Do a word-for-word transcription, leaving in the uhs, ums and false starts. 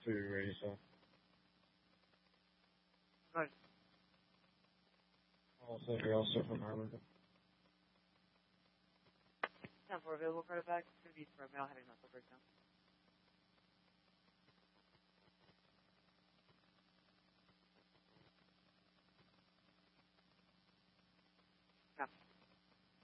two eighty-seven. Good. All set. You're all set for Harvard. ten four available card back. It's going to be for a male having muscle breakdown. Yeah.